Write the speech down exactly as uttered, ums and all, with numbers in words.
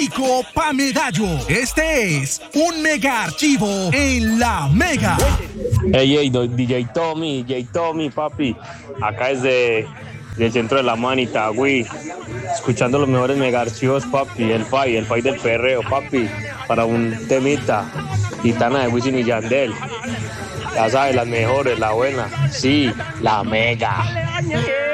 Rico pa' medallo. Este es un mega archivo en la Mega. Hey, hey, D J Tommy, D J Tommy, papi. Acá desde del centro de la Manita, güey. Escuchando los mejores mega archivos, papi. El Fai, el Fai del perreo, papi. Para un temita. Gitana de Wisin y Yandel. Ya sabes, las mejores, la buena. Sí, la Mega.